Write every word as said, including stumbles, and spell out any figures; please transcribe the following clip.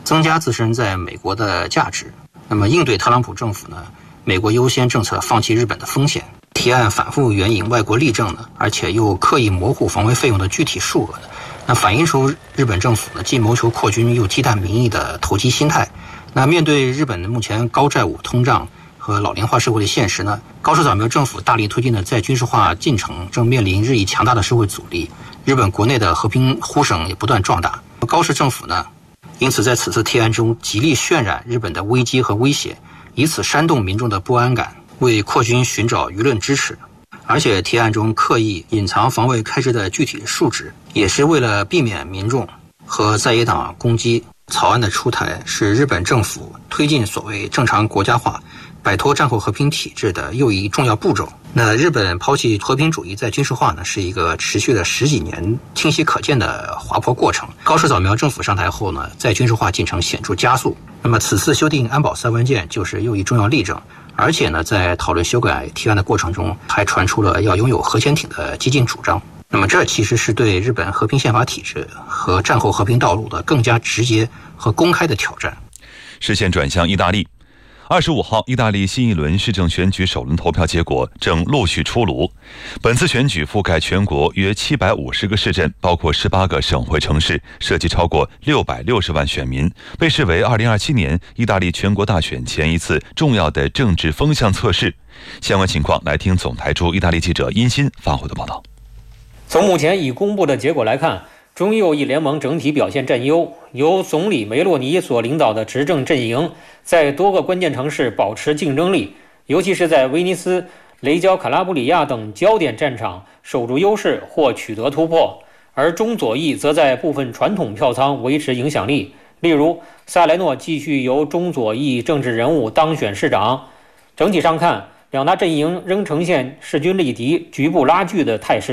增加自身在美国的价值。那么应对特朗普政府呢，美国优先政策放弃日本的风险，提案反复援引外国例证呢，而且又刻意模糊防卫费用的具体数额呢，那反映出日本政府呢既谋求扩军又忌惮民意的投机心态。那面对日本目前高债务、通胀和老龄化社会的现实呢，高市早苗政府大力推进的再军事化进程正面临日益强大的社会阻力，日本国内的和平呼声也不断壮大。高市政府呢，因此在此次提案中极力渲染日本的危机和威胁，以此煽动民众的不安感，为扩军寻找舆论支持。而且提案中刻意隐藏防卫开支的具体数值，也是为了避免民众和在野党攻击。草案的出台是日本政府推进所谓正常国家化、摆脱战后和平体制的又一重要步骤。那日本抛弃和平主义再军事化呢，是一个持续了十几年清晰可见的滑坡过程。高市早苗政府上台后呢，再军事化进程显著加速。那么此次修订安保三文件就是又一重要例证。而且呢，在讨论修改提案的过程中，还传出了要拥有核潜艇的激进主张。那么这其实是对日本和平宪法体制和战后和平道路的更加直接和公开的挑战。 视线转向意大利。二十五号，意大利新一轮市政选举首轮投票结果正陆续出炉。本次选举覆盖全国约七百五十个市镇，包括十八个省会城市，涉及超过六百六十万选民，被视为二零二七年意大利全国大选前一次重要的政治风向测试。相关情况，来听总台驻意大利记者殷鑫发回的报道。 从目前已公布的结果来看，中右翼联盟整体表现占优，由总理梅洛尼所领导的执政阵营在多个关键城市保持竞争力，尤其是在威尼斯、雷焦卡拉布里亚等焦点战场守住优势或取得突破，而中左翼则在部分传统票仓维持影响力，例如萨莱诺继续由中左翼政治人物当选市长。整体上看，两大阵营仍呈现势均力敌、局部拉锯的态势。